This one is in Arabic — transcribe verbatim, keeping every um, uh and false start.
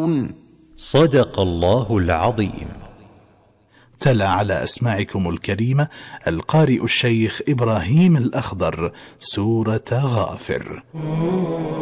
يعلمون. صدق الله العظيم. تلا على أسماعكم الكريمة القارئ الشيخ إبراهيم الأخضر سورة غافر.